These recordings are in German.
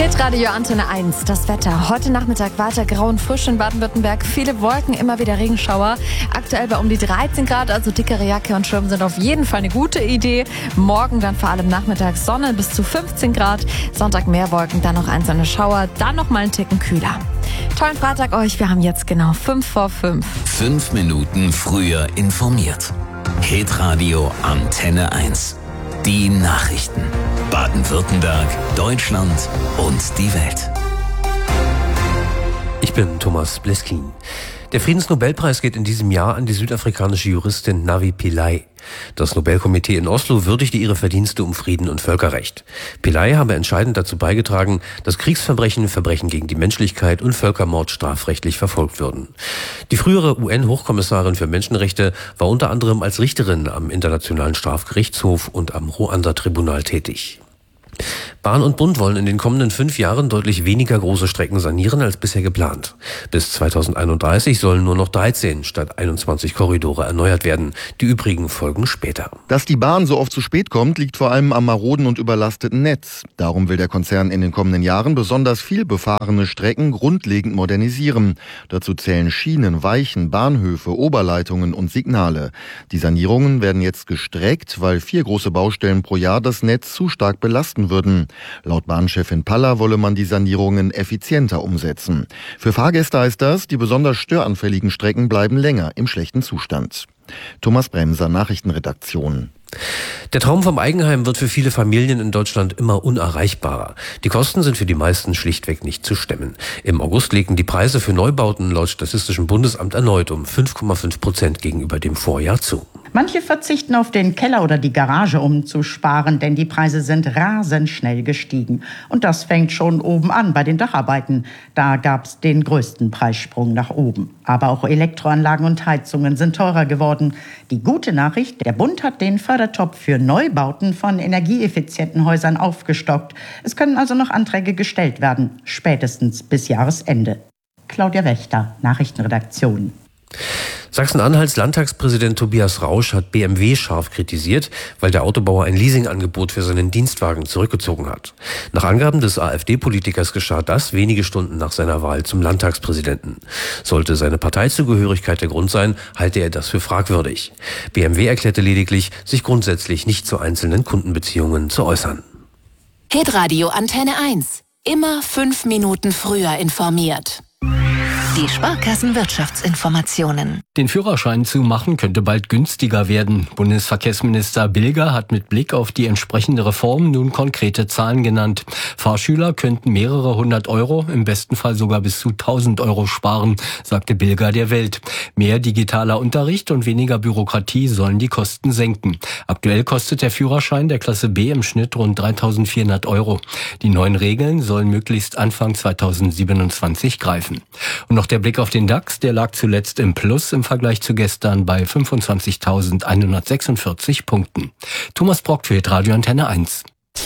Hitradio Antenne 1, das Wetter. Heute Nachmittag weiter grau und frisch in Baden-Württemberg. Viele Wolken, immer wieder Regenschauer. Aktuell bei um die 13 Grad, also dickere Jacke und Schirm sind auf jeden Fall eine gute Idee. Morgen dann vor allem nachmittags Sonne bis zu 15 Grad. Sonntag mehr Wolken, dann noch einzelne Schauer, dann noch mal einen Ticken kühler. Tollen Freitag euch, wir haben jetzt genau 5 vor 5. 5 Minuten früher informiert. Hitradio Antenne 1. Die Nachrichten. Baden-Württemberg, Deutschland und die Welt. Ich bin Thomas Bleskin. Der Friedensnobelpreis geht in diesem Jahr an die südafrikanische Juristin Navi Pillay. Das Nobelkomitee in Oslo würdigte ihre Verdienste um Frieden und Völkerrecht. Pillay habe entscheidend dazu beigetragen, dass Kriegsverbrechen, Verbrechen gegen die Menschlichkeit und Völkermord strafrechtlich verfolgt würden. Die frühere UN-Hochkommissarin für Menschenrechte war unter anderem als Richterin am Internationalen Strafgerichtshof und am Ruanda-Tribunal tätig. Bahn und Bund wollen in den kommenden 5 Jahren deutlich weniger große Strecken sanieren als bisher geplant. Bis 2031 sollen nur noch 13 statt 21 Korridore erneuert werden. Die übrigen folgen später. Dass die Bahn so oft zu spät kommt, liegt vor allem am maroden und überlasteten Netz. Darum will der Konzern in den kommenden Jahren besonders viel befahrene Strecken grundlegend modernisieren. Dazu zählen Schienen, Weichen, Bahnhöfe, Oberleitungen und Signale. Die Sanierungen werden jetzt gestreckt, weil 4 große Baustellen pro Jahr das Netz zu stark belasten würden. Laut Bahnchefin Paller wolle man die Sanierungen effizienter umsetzen. Für Fahrgäste heißt das, die besonders störanfälligen Strecken bleiben länger im schlechten Zustand. Thomas Bremser, Nachrichtenredaktion. Der Traum vom Eigenheim wird für viele Familien in Deutschland immer unerreichbarer. Die Kosten sind für die meisten schlichtweg nicht zu stemmen. Im August legten die Preise für Neubauten laut Statistischem Bundesamt erneut um 5,5% gegenüber dem Vorjahr zu. Manche verzichten auf den Keller oder die Garage, um zu sparen, denn die Preise sind rasend schnell gestiegen. Und das fängt schon oben an bei den Dacharbeiten. Da gab es den größten Preissprung nach oben. Aber auch Elektroanlagen und Heizungen sind teurer geworden. Die gute Nachricht, der Bund hat den Fördertopf für Neubauten von energieeffizienten Häusern aufgestockt. Es können also noch Anträge gestellt werden, spätestens bis Jahresende. Claudia Wächter, Nachrichtenredaktion. Sachsen-Anhalts Landtagspräsident Tobias Rausch hat BMW scharf kritisiert, weil der Autobauer ein Leasingangebot für seinen Dienstwagen zurückgezogen hat. Nach Angaben des AfD-Politikers geschah das wenige Stunden nach seiner Wahl zum Landtagspräsidenten. Sollte seine Parteizugehörigkeit der Grund sein, halte er das für fragwürdig. BMW erklärte lediglich, sich grundsätzlich nicht zu einzelnen Kundenbeziehungen zu äußern. Hitradio Antenne 1. Immer 5 Minuten früher informiert. Die Sparkassenwirtschaftsinformationen. Den Führerschein zu machen könnte bald günstiger werden. Bundesverkehrsminister Bilger hat mit Blick auf die entsprechende Reform nun konkrete Zahlen genannt. Fahrschüler könnten mehrere 100 Euro, im besten Fall sogar bis zu 1000 Euro sparen, sagte Bilger der Welt. Mehr digitaler Unterricht und weniger Bürokratie sollen die Kosten senken. Aktuell kostet der Führerschein der Klasse B im Schnitt rund 3.400 Euro. Die neuen Regeln sollen möglichst Anfang 2027 greifen. Und noch der Blick auf den DAX, der lag zuletzt im Plus im Vergleich zu gestern bei 25.146 Punkten. Thomas Brock für Radio Antenne 1.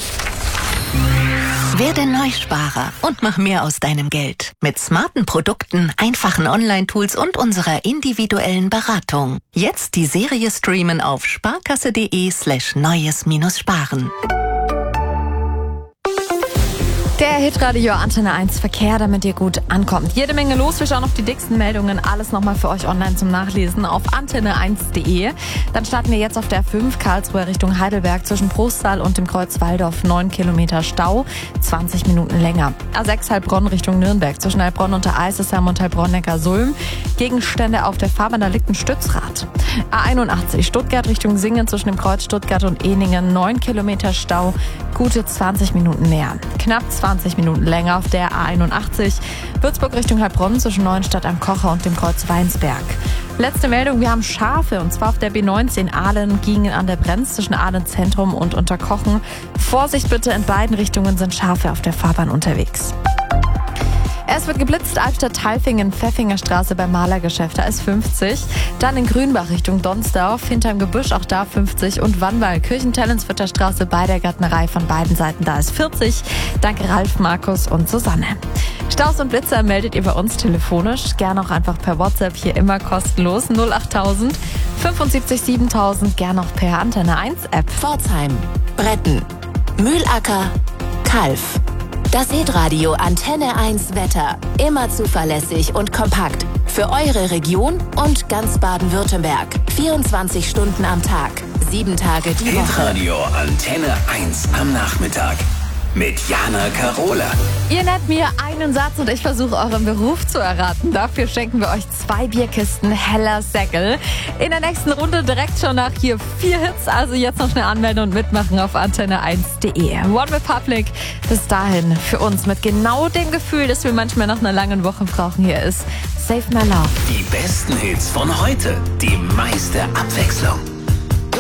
Werde Neusparer und mach mehr aus deinem Geld. Mit smarten Produkten, einfachen Online-Tools und unserer individuellen Beratung. Jetzt die Serie streamen auf sparkasse.de/neues-sparen. Der Hitradio Antenne 1 Verkehr, damit ihr gut ankommt. Jede Menge los, wir schauen auf die dicksten Meldungen. Alles nochmal für euch online zum Nachlesen auf antenne1.de. Dann starten wir jetzt auf der 5 Karlsruhe Richtung Heidelberg zwischen Prostal und dem Kreuz Walldorf. 9 Kilometer Stau, 20 Minuten länger. A6 Heilbronn Richtung Nürnberg zwischen Heilbronn und der Eisesheim und Heilbronn-Neckarsulm. Gegenstände auf der Fahrbahn, da liegt ein Stützrad. A81 Stuttgart Richtung Singen zwischen dem Kreuz Stuttgart und Ehningen. 9 Kilometer Stau, gute 20 Minuten mehr. Knapp 20 Minuten länger auf der A81 Würzburg Richtung Heilbronn zwischen Neuenstadt am Kocher und dem Kreuz Weinsberg. Letzte Meldung, wir haben Schafe und zwar auf der B19 Ahlen gingen an der Brenz zwischen Ahlen Zentrum und Unterkochen. Vorsicht bitte, in beiden Richtungen sind Schafe auf der Fahrbahn unterwegs. Es wird geblitzt, Albstadt-Tailfingen, Pfeffinger Straße beim Malergeschäft, da ist 50. Dann in Grünbach Richtung Donsdorf, hinterm Gebüsch auch da 50. Und Wannwall, Kirchentellensvierter Straße bei der Gärtnerei von beiden Seiten, da ist 40. Danke Ralf, Markus und Susanne. Staus und Blitzer meldet ihr bei uns telefonisch, gerne auch einfach per WhatsApp, hier immer kostenlos, 08000 75 7000, gerne auch per Antenne 1 App. Pforzheim, Bretten, Mühlacker, Kalf. Das Hitradio Antenne 1 Wetter. Immer zuverlässig und kompakt. Für eure Region und ganz Baden-Württemberg. 24 Stunden am Tag. 7 Tage die Woche. Hitradio Antenne 1 am Nachmittag. Mit Jana Karola. Ihr nennt mir einen Satz und ich versuche euren Beruf zu erraten. Dafür schenken wir euch 2 Bierkisten Heller Säckel. In der nächsten Runde direkt schon nach hier 4 Hits. Also jetzt noch schnell anmelden und mitmachen auf antenne1.de. One Republic bis dahin für uns mit genau dem Gefühl, das wir manchmal nach einer langen Woche brauchen. Hier ist Save My Love. Die besten Hits von heute. Die meiste Abwechslung.